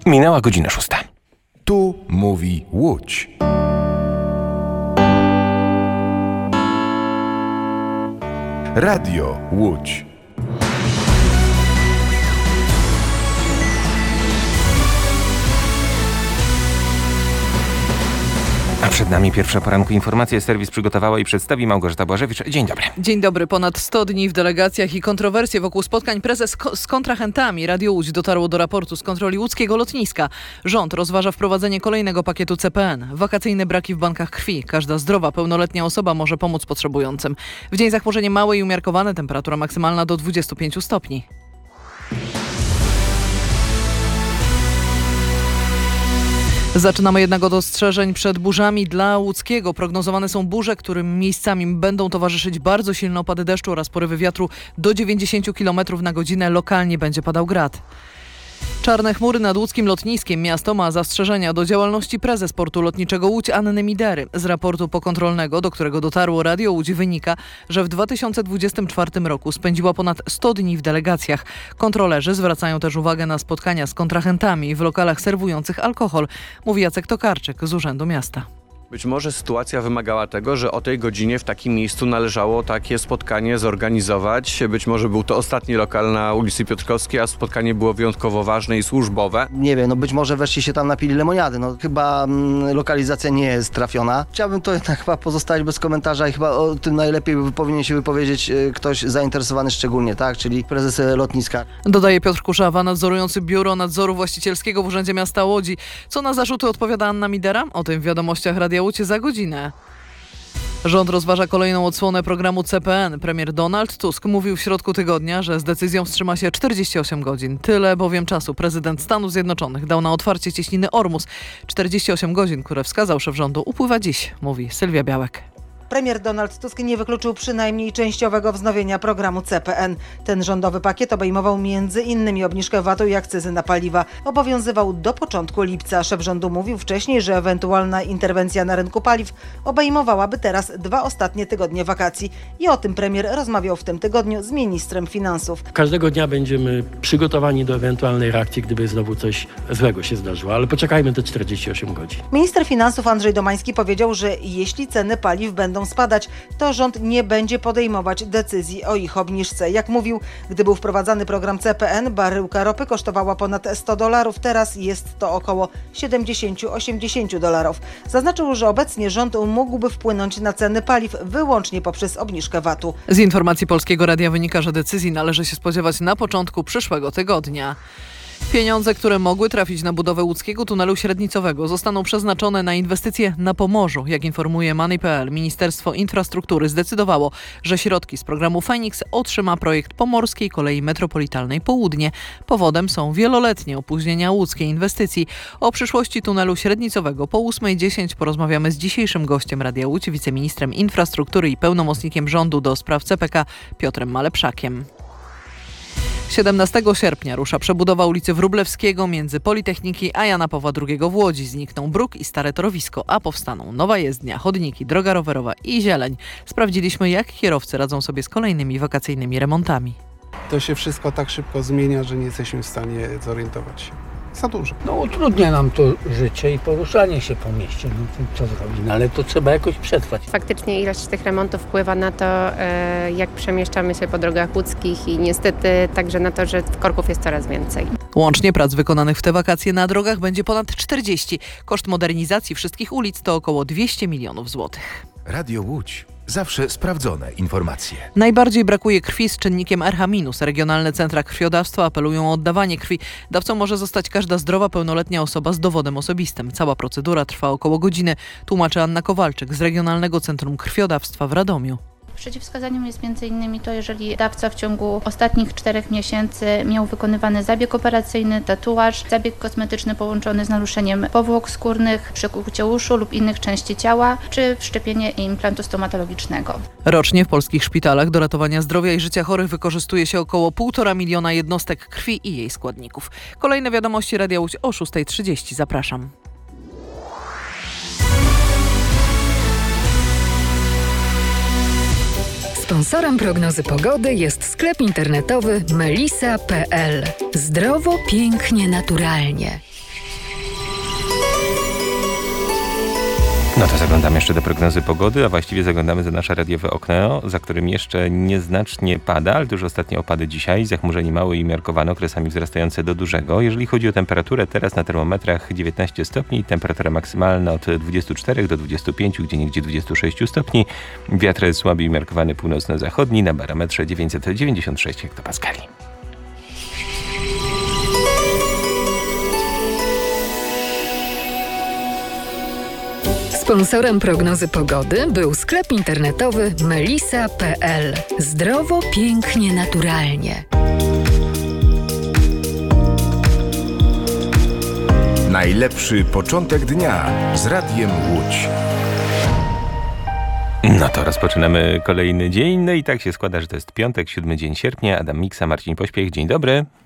Minęła godzina 6. Tu mówi Łódź. Radio Łódź. A przed nami pierwsza poranku informacje. Serwis przygotowała i przedstawi Małgorzata Błażewicz. Dzień dobry. Dzień dobry. Ponad 100 dni w delegacjach i kontrowersje wokół spotkań prezes z kontrahentami. Radio Łódź dotarło do raportu z kontroli łódzkiego lotniska. Rząd rozważa wprowadzenie kolejnego pakietu CPN. Wakacyjne braki w bankach krwi. Każda zdrowa, pełnoletnia osoba może pomóc potrzebującym. W dzień zachmurzenie małe i umiarkowane. Temperatura maksymalna do 25 stopni. Zaczynamy jednak od ostrzeżeń przed burzami dla łódzkiego. Prognozowane są burze, którym miejscami będą towarzyszyć bardzo silne opady deszczu oraz porywy wiatru do 90 km na godzinę. Lokalnie będzie padał grad. Czarne chmury nad łódzkim lotniskiem. Miasto ma zastrzeżenia do działalności prezes portu lotniczego Łódź Anny Midery. Z raportu pokontrolnego, do którego dotarło Radio Łódź, wynika, że w 2024 roku spędziła ponad 100 dni w delegacjach. Kontrolerzy zwracają też uwagę na spotkania z kontrahentami w lokalach serwujących alkohol, mówi Jacek Tokarczyk z Urzędu Miasta. Być może sytuacja wymagała tego, że o tej godzinie w takim miejscu należało takie spotkanie zorganizować. Być może był to ostatni lokal na ulicy Piotrkowskiej, a spotkanie było wyjątkowo ważne i służbowe. Nie wiem, być może weszli się tam napili lemoniady. Chyba lokalizacja nie jest trafiona. Chciałbym to jednak chyba pozostawić bez komentarza i chyba o tym najlepiej powinien się wypowiedzieć ktoś zainteresowany szczególnie, tak? Czyli prezes lotniska. Dodaje Piotr Kurzawa, nadzorujący Biuro Nadzoru Właścicielskiego w Urzędzie Miasta Łodzi. Co na zarzuty odpowiada Anna Midera? O tym w wiadomościach Radia Łódź za godzinę. Rząd rozważa kolejną odsłonę programu CPN. Premier Donald Tusk mówił w środku tygodnia, że z decyzją wstrzyma się 48 godzin. Tyle bowiem czasu prezydent Stanów Zjednoczonych dał na otwarcie cieśniny Ormus. 48 godzin, które wskazał szef rządu, upływa dziś, mówi Sylwia Białek. Premier Donald Tusk nie wykluczył przynajmniej częściowego wznowienia programu CPN. Ten rządowy pakiet obejmował m.in. obniżkę VAT-u i akcyzy na paliwa. Obowiązywał do początku lipca. Szef rządu mówił wcześniej, że ewentualna interwencja na rynku paliw obejmowałaby teraz 2 ostatnie tygodnie wakacji. I o tym premier rozmawiał w tym tygodniu z ministrem finansów. Każdego dnia będziemy przygotowani do ewentualnej reakcji, gdyby znowu coś złego się zdarzyło, ale poczekajmy te 48 godzin. Minister finansów Andrzej Domański powiedział, że jeśli ceny paliw będą spadać, to rząd nie będzie podejmować decyzji o ich obniżce. Jak mówił, gdy był wprowadzany program CPN, baryłka ropy kosztowała ponad $100, teraz jest to około $70-80. Zaznaczył, że obecnie rząd mógłby wpłynąć na ceny paliw wyłącznie poprzez obniżkę VAT-u. Z informacji Polskiego Radia wynika, że decyzji należy się spodziewać na początku przyszłego tygodnia. Pieniądze, które mogły trafić na budowę łódzkiego tunelu średnicowego, zostaną przeznaczone na inwestycje na Pomorzu. Jak informuje Money.pl, Ministerstwo Infrastruktury zdecydowało, że środki z programu Fenix otrzyma projekt Pomorskiej Kolei Metropolitalnej Południe. Powodem są wieloletnie opóźnienia łódzkiej inwestycji. O przyszłości tunelu średnicowego po 8:10 porozmawiamy z dzisiejszym gościem Radia Łódź, wiceministrem infrastruktury i pełnomocnikiem rządu do spraw CPK Piotrem Malepszakiem. 17 sierpnia rusza przebudowa ulicy Wróblewskiego między Politechniki a Jana Pawła II w Łodzi. Znikną bruk i stare torowisko, a powstaną nowa jezdnia, chodniki, droga rowerowa i zieleń. Sprawdziliśmy, jak kierowcy radzą sobie z kolejnymi wakacyjnymi remontami. To się wszystko tak szybko zmienia, że nie jesteśmy w stanie zorientować się. Za dużo. Utrudnia nam to życie i poruszanie się po mieście. Co zrobić? Ale to trzeba jakoś przetrwać. Faktycznie ilość tych remontów wpływa na to, jak przemieszczamy się po drogach łódzkich i niestety także na to, że korków jest coraz więcej. Łącznie prac wykonanych w te wakacje na drogach będzie ponad 40. Koszt modernizacji wszystkich ulic to około 200 milionów złotych. Radio Łódź. Zawsze sprawdzone informacje. Najbardziej brakuje krwi z czynnikiem RH-. Regionalne centra krwiodawstwa apelują o oddawanie krwi. Dawcą może zostać każda zdrowa, pełnoletnia osoba z dowodem osobistym. Cała procedura trwa około godziny, tłumaczy Anna Kowalczyk z Regionalnego Centrum Krwiodawstwa w Radomiu. Przeciwwskazaniem jest m.in. to, jeżeli dawca w ciągu ostatnich 4 miesięcy miał wykonywany zabieg operacyjny, tatuaż, zabieg kosmetyczny połączony z naruszeniem powłok skórnych, przykłucie uszu lub innych części ciała, czy wszczepienie implantu stomatologicznego. Rocznie w polskich szpitalach do ratowania zdrowia i życia chorych wykorzystuje się około 1,5 miliona jednostek krwi i jej składników. Kolejne wiadomości Radia Łódź o 6:30. Zapraszam. Sponsorem prognozy pogody jest sklep internetowy melisa.pl. Zdrowo, pięknie, naturalnie. No to zaglądamy jeszcze do prognozy pogody, a właściwie zaglądamy za nasze radiowe okno, za którym jeszcze nieznacznie pada, ale to już ostatnie opady dzisiaj. Zachmurzenie małe i umiarkowane, okresami wzrastające do dużego. Jeżeli chodzi o temperaturę, teraz na termometrach 19 stopni, temperatura maksymalna od 24 do 25, gdzieniegdzie 26 stopni. Wiatr słaby i umiarkowany północno-zachodni, na barometrze 996 hektopaskali. Sponsorem prognozy pogody był sklep internetowy melisa.pl. Zdrowo, pięknie, naturalnie. Najlepszy początek dnia z Radiem Łódź. No to rozpoczynamy kolejny dzień. No i tak się składa, że to jest piątek, 7 dzień sierpnia. Adam Miksa, Marcin Pośpiech. Dzień dobry.